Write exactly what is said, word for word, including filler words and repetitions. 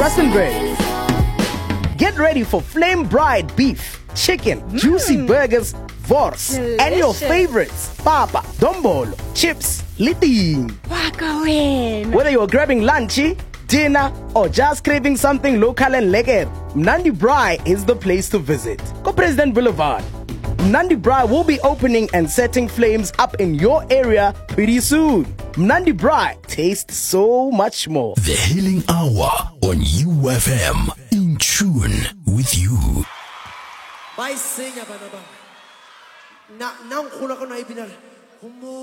Rustenburg. Get ready for flame bride beef, chicken, mm. juicy burgers, wors, delicious. And your favorites, papa, dombolo, chips, liting. Whether you're grabbing lunchy, dinner, or just craving something local and lekker, Mnandi Braai is the place to visit. Go President Boulevard. Mnandi Braai will be opening and setting flames up in your area pretty soon. Mnandi Braai tastes so much more. The Healing Hour on U F M. In tune with you. Bye, sing,